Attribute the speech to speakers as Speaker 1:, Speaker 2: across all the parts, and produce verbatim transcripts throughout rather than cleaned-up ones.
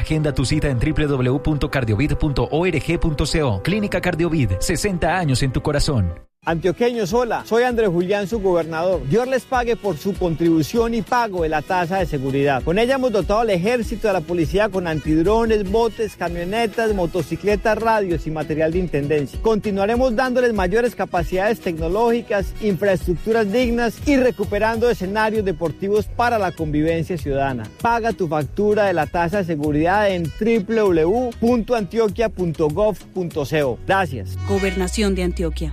Speaker 1: Agenda tu cita en doble u doble u doble u punto cardiovid punto org punto co. Clínica Cardiovid, sesenta años en tu corazón.
Speaker 2: Antioqueños, hola, soy Andrés Julián, su gobernador. Dios les pague por su contribución y pago de la tasa de seguridad. Con ella hemos dotado al ejército de la policía con antidrones, botes, camionetas, motocicletas, radios y material de intendencia. Continuaremos dándoles mayores capacidades tecnológicas, infraestructuras dignas y recuperando escenarios deportivos para la convivencia ciudadana. Paga tu factura de la tasa de seguridad en doble u doble u doble u punto antioquia punto gov punto co. Gracias.
Speaker 3: Gobernación de Antioquia.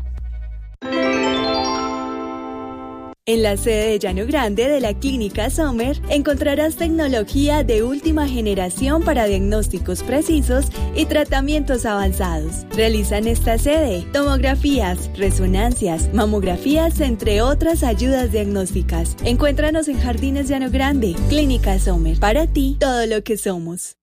Speaker 4: En la sede de Llano Grande de la Clínica Sommer encontrarás tecnología de última generación para diagnósticos precisos y tratamientos avanzados. Realizan esta sede tomografías, resonancias, mamografías, entre otras ayudas diagnósticas. Encuéntranos en Jardines Llano Grande, Clínica Sommer. Para ti, todo lo que somos.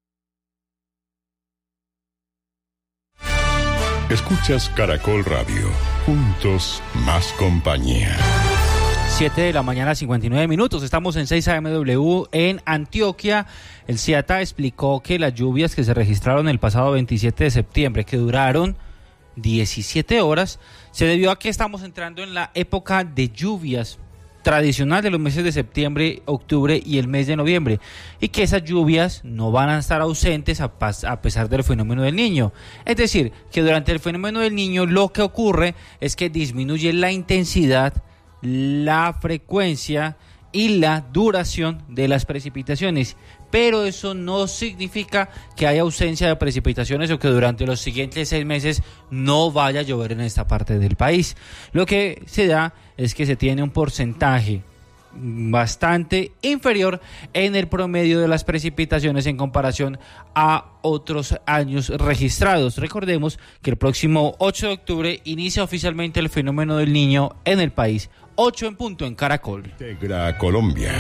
Speaker 5: Escuchas Caracol Radio. Juntos, más compañía.
Speaker 6: siete de la mañana, cincuenta y nueve minutos. Estamos en seis A M W en Antioquia. El CIATA explicó que las lluvias que se registraron el pasado veintisiete de septiembre, que duraron diecisiete horas, se debió a que estamos entrando en la época de lluvias tradicional de los meses de septiembre, octubre y el mes de noviembre, y que esas lluvias no van a estar ausentes a, pas- a pesar del fenómeno del Niño. Es decir, que durante el fenómeno del Niño lo que ocurre es que disminuye la intensidad, la frecuencia y la duración de las precipitaciones, pero eso no significa que haya ausencia de precipitaciones o que durante los siguientes seis meses no vaya a llover en esta parte del país. Lo que se da es que se tiene un porcentaje bastante inferior en el promedio de las precipitaciones en comparación a otros años registrados. Recordemos que el próximo ocho de octubre inicia oficialmente el fenómeno del Niño en el país. ocho en punto en Caracol.
Speaker 5: Integra Colombia.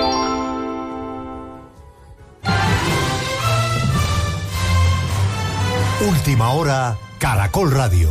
Speaker 7: Última hora, Caracol Radio.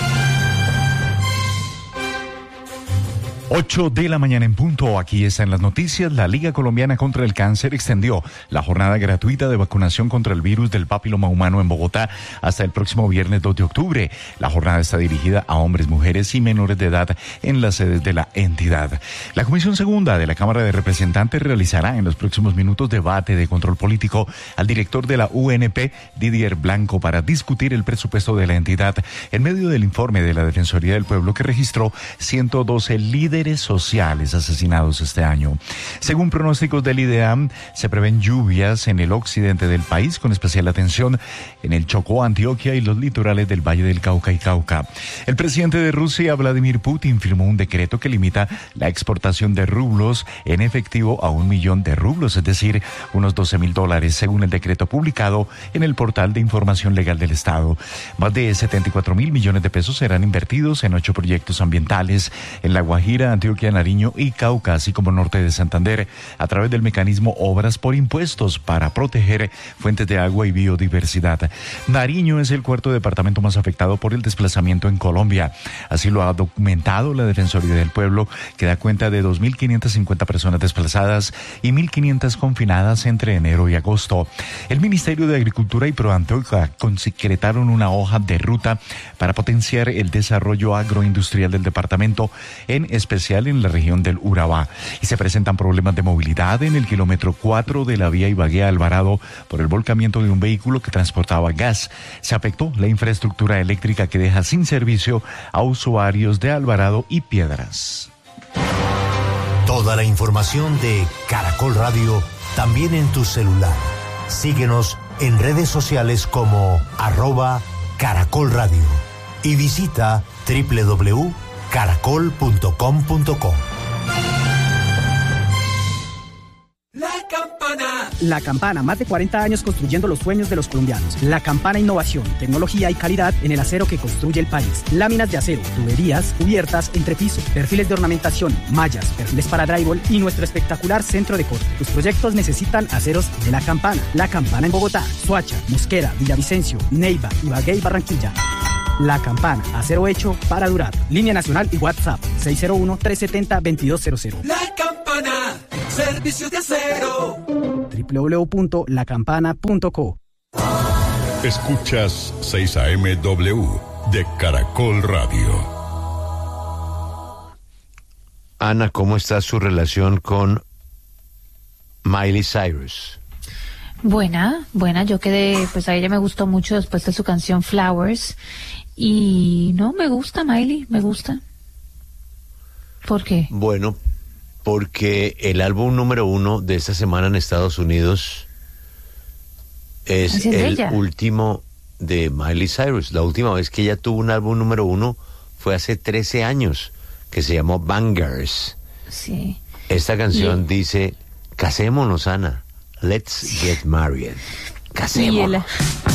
Speaker 8: ocho de la mañana en punto, aquí están las noticias. La Liga Colombiana contra el Cáncer extendió la jornada gratuita de vacunación contra el virus del papiloma humano en Bogotá hasta el próximo viernes dos de octubre. La jornada está dirigida a hombres, mujeres y menores de edad en las sedes de la entidad. La Comisión Segunda de la Cámara de Representantes realizará en los próximos minutos debate de control político al director de la U N P, Didier Blanco, para discutir el presupuesto de la entidad en medio del informe de la Defensoría del Pueblo que registró ciento doce líderes sociales asesinados este año. Según pronósticos del IDEAM, se prevén lluvias en el occidente del país, con especial atención en el Chocó, Antioquia y los litorales del Valle del Cauca y Cauca. El presidente de Rusia, Vladimir Putin, firmó un decreto que limita la exportación de rublos en efectivo a un millón de rublos, es decir, unos doce mil dólares, según el decreto publicado en el portal de información legal del Estado. Más de setenta y cuatro mil millones de pesos serán invertidos en ocho proyectos ambientales en La Guajira, Antioquia, Nariño y Cauca, así como norte de Santander, a través del mecanismo Obras por Impuestos para proteger fuentes de agua y biodiversidad. Nariño es el cuarto departamento más afectado por el desplazamiento en Colombia. Así lo ha documentado la Defensoría del Pueblo, que da cuenta de dos mil quinientas cincuenta personas desplazadas y mil quinientas confinadas entre enero y agosto. El Ministerio de Agricultura y Proantioquia concretaron una hoja de ruta para potenciar el desarrollo agroindustrial del departamento, en especial en la región del Urabá, y se presentan problemas de movilidad en el kilómetro cuatro de la vía Ibagué a Alvarado por el volcamiento de un vehículo que transportaba gas. Se afectó la infraestructura eléctrica, que deja sin servicio a usuarios de Alvarado y Piedras.
Speaker 7: Toda la información de Caracol Radio también en tu celular. Síguenos en redes sociales como arroba Caracol Radio y visita doble u doble u doble u punto caracol punto com punto co.
Speaker 9: La Campana.
Speaker 10: La Campana, más de cuarenta años construyendo los sueños de los colombianos. La Campana, innovación, tecnología y calidad en el acero que construye el país. Láminas de acero, tuberías, cubiertas, entrepiso, perfiles de ornamentación, mallas, perfiles para drywall y nuestro espectacular centro de corte. Tus proyectos necesitan aceros de La Campana. La Campana en Bogotá, Soacha, Mosquera, Villavicencio, Neiva, Ibagué y Barranquilla. La Campana, acero hecho para durar. Línea nacional y WhatsApp seis cero uno, tres siete cero, dos dos cero cero.
Speaker 9: La Campana. campana, servicio de acero.
Speaker 10: doble u doble u doble u punto la campana punto co.
Speaker 5: Escuchas seis A M W de Caracol Radio.
Speaker 3: Ana, ¿cómo está su relación con Miley Cyrus?
Speaker 11: Buena, buena. Yo quedé, pues a ella me gustó mucho después de su canción Flowers. Y no, me gusta Miley, me gusta. ¿Por qué?
Speaker 3: Bueno, porque el álbum número uno de esta semana en Estados Unidos es,
Speaker 11: es
Speaker 3: el
Speaker 11: ella.
Speaker 3: último de Miley Cyrus. La última vez que ella tuvo un álbum número uno fue hace trece años, que se llamó Bangers.
Speaker 11: Sí.
Speaker 3: Esta canción
Speaker 11: y...
Speaker 3: dice, casémonos, Ana. Let's get married. Casémonos.